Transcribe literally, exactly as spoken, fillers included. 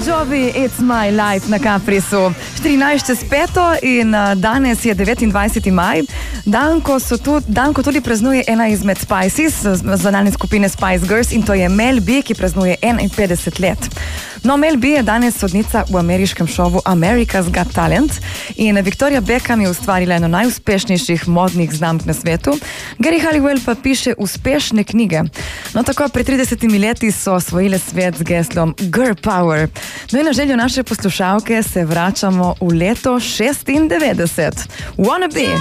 Jovi, It's My Life na Caprisu. štirinajst čez peto in uh, danes je devetindvajseti maj, dan, ko, so tu, dan, ko tudi praznuje ena izmed Spices, zvanalne skupine Spice Girls, in to je Mel B, ki praznuje enainpetdeset let. No, Mel B je danes sodnica v ameriškem šovu America's Got Talent in Victoria Beckham je ustvarila eno najuspešnejših modnih znamk na svetu. Gary Halliwell pa piše uspešne knjige. No, tako pred tridesetimi leti so osvojile svet z geslom Girl Power. No in na željo naše poslušalke se vračamo v leto šestindevetdeset. Wanna be!